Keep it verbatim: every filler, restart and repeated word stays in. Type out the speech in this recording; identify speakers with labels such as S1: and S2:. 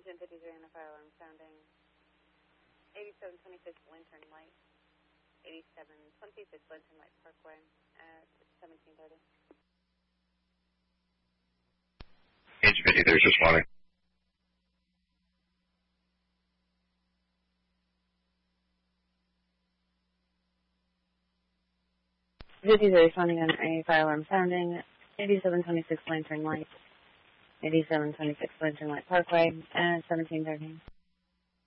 S1: ten fifty-three on the fire alarm sounding. eighty-seven twenty-six Lantern Light. eighty-seven twenty-six Lantern Light Parkway at seventeen thirty.
S2: Page fifty-three is responding.
S1: fifty-three responding on a fire alarm sounding. eighty-seven twenty-six Lantern Light. eighty-seven twenty-six Lantern Light Parkway at seventeen thirty.